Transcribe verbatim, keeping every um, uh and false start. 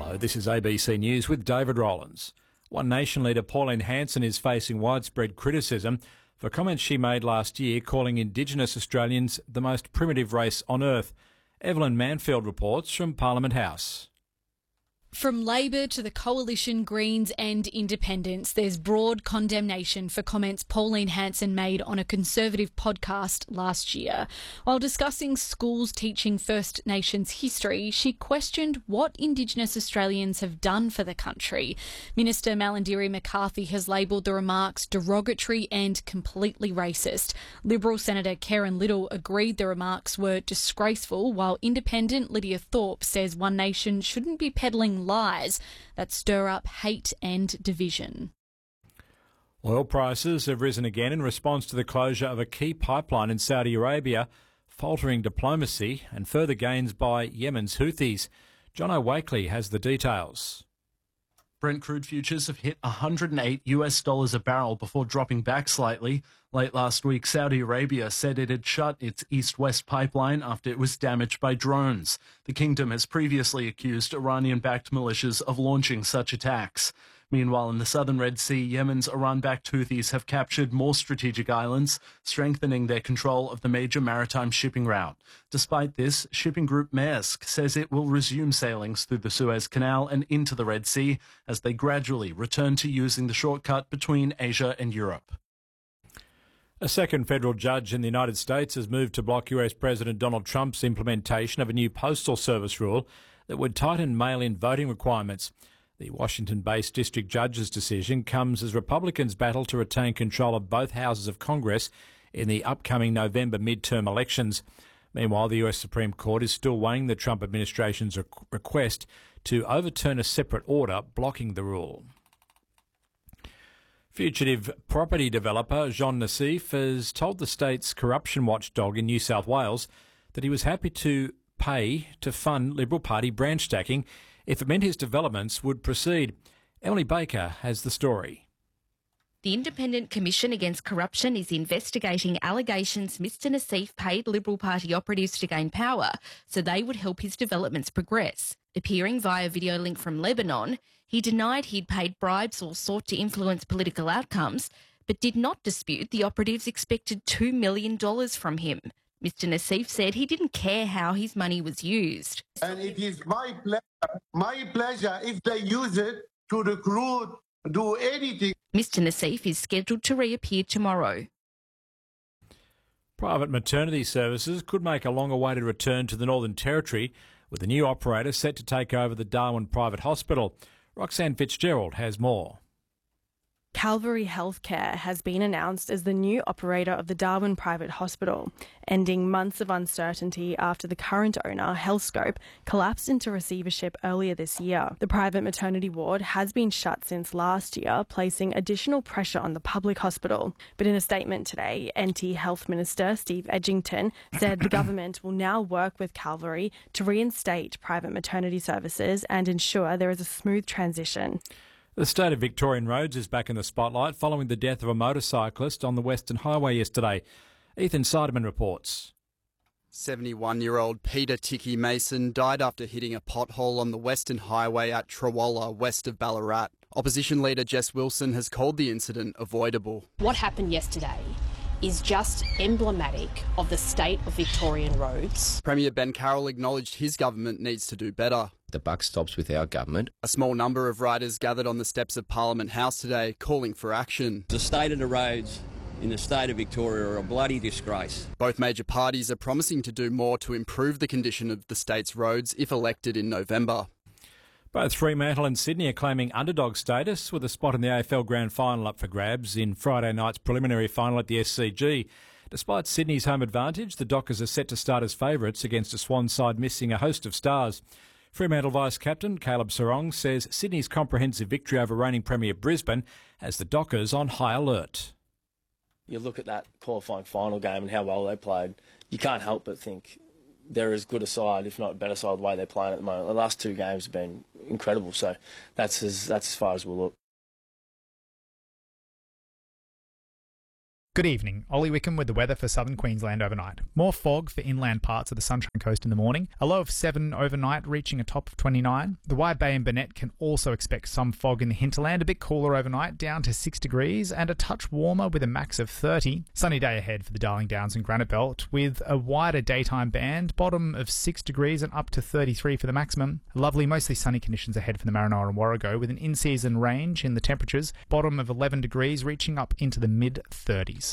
Hello, this is A B C News with David Rowlands. One Nation leader Pauline Hanson is facing widespread criticism for comments she made last year calling Indigenous Australians the most primitive race on earth. Evelyn Manfield reports from Parliament House. From Labor to the Coalition, Greens and Independents, there's broad condemnation for comments Pauline Hanson made on a Conservative podcast last year. While discussing schools teaching First Nations history, she questioned what Indigenous Australians have done for the country. Minister Malarndirri McCarthy has labelled the remarks derogatory and completely racist. Liberal Senator Karen Little agreed the remarks were disgraceful, while Independent Lydia Thorpe says One Nation shouldn't be peddling lies that stir up hate and division. Oil prices have risen again in response to the closure of a key pipeline in Saudi Arabia, faltering diplomacy and further gains by Yemen's Houthis. John O'Wakely has the details. Brent crude futures have hit one hundred eight US dollars a barrel before dropping back slightly. Late last week, Saudi Arabia said it had shut its east-west pipeline after it was damaged by drones. The kingdom has previously accused Iranian-backed militias of launching such attacks. Meanwhile, in the southern Red Sea, Yemen's Iran-backed Houthis have captured more strategic islands, strengthening their control of the major maritime shipping route. Despite this, shipping group Maersk says it will resume sailings through the Suez Canal and into the Red Sea as they gradually return to using the shortcut between Asia and Europe. A second federal judge in the United States has moved to block U S President Donald Trump's implementation of a new postal service rule that would tighten mail-in voting requirements. The Washington-based district judge's decision comes as Republicans battle to retain control of both houses of Congress in the upcoming November midterm elections. Meanwhile, the U S Supreme Court is still weighing the Trump administration's request to overturn a separate order blocking the rule. Fugitive property developer Jean Nassif has told the state's corruption watchdog in New South Wales that he was happy to pay to fund Liberal Party branch stacking if it meant his developments would proceed. Emily Baker has the story. The Independent Commission Against Corruption is investigating allegations Mr Nassif paid Liberal Party operatives to gain power so they would help his developments progress. Appearing via video link from Lebanon, he denied he'd paid bribes or sought to influence political outcomes, but did not dispute the operatives expected two million dollars from him. Mr Nassif said he didn't care how his money was used. And it is my pleasure, my pleasure if they use it to recruit, do anything. Mr Nassif is scheduled to reappear tomorrow. Private maternity services could make a long-awaited return to the Northern Territory, with a new operator set to take over the Darwin Private Hospital. Roxanne Fitzgerald has more. Calvary Healthcare has been announced as the new operator of the Darwin Private Hospital, ending months of uncertainty after the current owner, Healthscope, collapsed into receivership earlier this year. The private maternity ward has been shut since last year, placing additional pressure on the public hospital. But in a statement today, N T Health Minister Steve Edgington said the government will now work with Calvary to reinstate private maternity services and ensure there is a smooth transition. The state of Victorian roads is back in the spotlight following the death of a motorcyclist on the Western Highway yesterday. Ethan Seidemann reports. seventy-one-year-old Peter Ticky Mason died after hitting a pothole on the Western Highway at Trawalla, west of Ballarat. Opposition leader Jess Wilson has called the incident avoidable. What happened yesterday is just emblematic of the state of Victorian roads. Premier Ben Carroll acknowledged his government needs to do better. The buck stops with our government. A small number of riders gathered on the steps of Parliament House today calling for action. The state of the roads in the state of Victoria are a bloody disgrace. Both major parties are promising to do more to improve the condition of the state's roads if elected in November. Both Fremantle and Sydney are claiming underdog status, with a spot in the A F L Grand Final up for grabs in Friday night's preliminary final at the S C G. Despite Sydney's home advantage, the Dockers are set to start as favourites against a Swan side missing a host of stars. Fremantle Vice-Captain Caleb Serong says Sydney's comprehensive victory over reigning Premier Brisbane has the Dockers on high alert. You look at that qualifying final game and how well they played, you can't help but think they're as good a side, if not a better side, the way they're playing at the moment. The last two games have been incredible, so that's as, that's as far as we'll look. Good evening. Ollie Wickham with the weather for southern Queensland overnight. More fog for inland parts of the Sunshine Coast in the morning. A low of seven overnight, reaching a top of twenty-nine. The Wide Bay and Burnett can also expect some fog in the hinterland. A bit cooler overnight, down to six degrees, and a touch warmer with a max of thirty. Sunny day ahead for the Darling Downs and Granite Belt, with a wider daytime band, bottom of six degrees and up to thirty-three for the maximum. Lovely, mostly sunny conditions ahead for the Maranoa and Warrego, with an in-season range in the temperatures, bottom of eleven degrees, reaching up into the mid-thirties.